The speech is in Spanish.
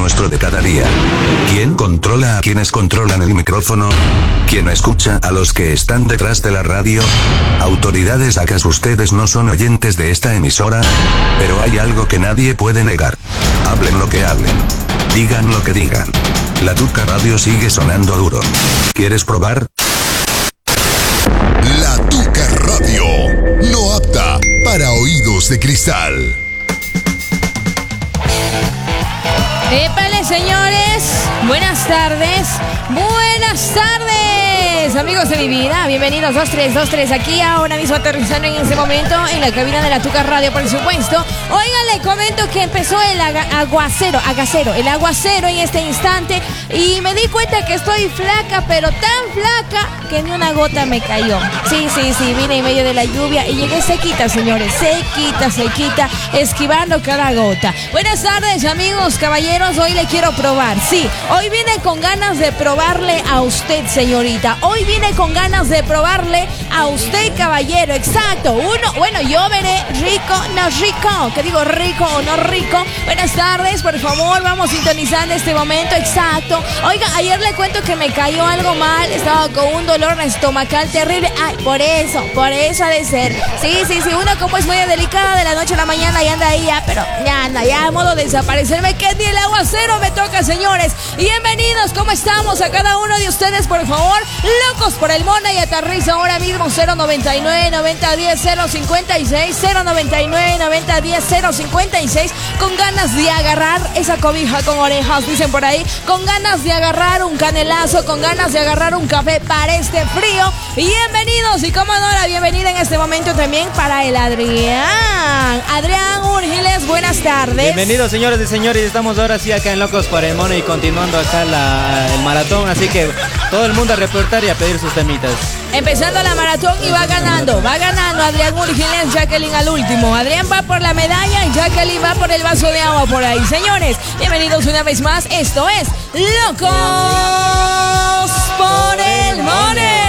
nuestro de cada día. ¿Quién controla a quienes controlan el micrófono? ¿Quién escucha a los que están detrás de la radio? Autoridades, ¿acaso ustedes no son oyentes de esta emisora? Pero hay algo que nadie puede negar. Hablen lo que hablen. Digan lo que digan. La Tuca Radio sigue sonando duro. ¿Quieres probar? La Tuca Radio, no apta para oídos de cristal. ¡Épale, señores! Buenas tardes. Buenas tardes, amigos de mi vida. Bienvenidos 2323 aquí ahora mismo aterrizando en este momento en la cabina de la Tuca Radio, por supuesto. Oigan, les comento que empezó el el aguacero en este instante y me di cuenta que estoy flaca, pero tan flaca que ni una gota me cayó. Sí, vine en medio de la lluvia y llegué sequita, señores, sequita, esquivando cada gota. Buenas tardes, amigos, caballeros, hoy le quiero probar. Sí, hoy vine con ganas de probarle a usted, señorita. Hoy vine con ganas de probarle a usted, caballero. Exacto. Yo veré rico, no rico. ¿Qué digo, rico o no rico? Buenas tardes, por favor, vamos sintonizando este momento. Exacto. Oiga, ayer le cuento que me cayó algo mal. Estaba con un dolor estomacal terrible. Ay, por eso ha de ser. Sí, uno como es muy delicada de la noche a la mañana y anda ahí ya, pero ya anda, ya a modo de desaparecerme. Que ni el aguacero me toca, señores. Y bienvenidos, ¿cómo estamos? A cada uno de ustedes, por favor, locos por el Mona y aterriza ahora mismo 099 9010 056 099 9010 056 con ganas de agarrar esa cobija con orejas, dicen por ahí, con ganas de agarrar un canelazo, con ganas de agarrar un café para este frío. Bienvenidos y como no, la bienvenida en este momento también para el Adrián Urgiles, buenas tardes. Bienvenidos, señores y señores, estamos ahora sí acá en Locos por el Mono y continuando acá el maratón, así que todo el mundo a reportar y a pedir sus temitas. Empezando la maratón y va ganando Adrián Urgiles, Jacqueline al último. Adrián va por la medalla y Jacqueline va por el vaso de agua por ahí. Señores, bienvenidos una vez más, esto es Locos por el Mono.